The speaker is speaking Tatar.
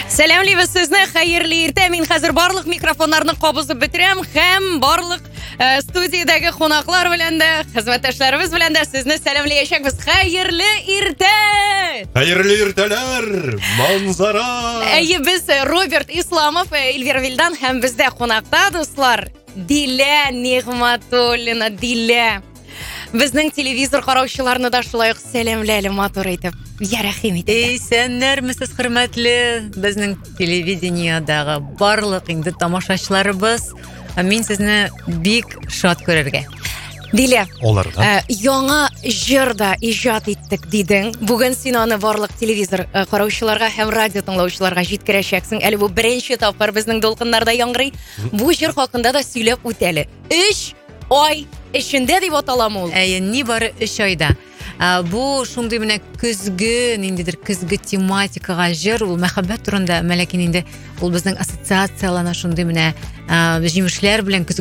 Сәламлейбез сезне, хәерле иртә. Мин хәзер барлык микрофоннарны кабызып бетерәм һәм барлык студиядәге кунаклар белән дә, хезмәттәшләребез белән дә сезне сәламләячәкбез. Хәерле иртә! Хәерле иртәләр, манзара! Әйе, без Роберт Исламов, Эльвира Вильдан һәм бездә кунакта, дуслар, Дилә Нигъматуллина, Дилә. Безнең телевизор караучыларны да шулай ук сәламләле матур итеп. Я рәхим итә. Исәннәрмесез, хөрмәтле безнең телевидениедагы барлык инде тамашачыларыбыз. Мин сезне бик шат күрергә. Дилә, Оларга. яңа җыр да иҗат иттек дидең. Бүген син аны барлык телевизор караучыларга һәм радио тыңлаучыларга җиткерәчәксең. Әле бу беренче тапкыр безнең дулкыннарда яңгырый. Бу җыр хакында да сөйләп үтәле. 3 ай эчендә дип аталамы ул? Әйе, ни бары 3 айда. Бу шундый менә көзгө, ниндидер көзгө тематикага җыр, ул мәхәббәт турында, ләкин инде ул безнең ассоциациялана шундый менә җимешләр белән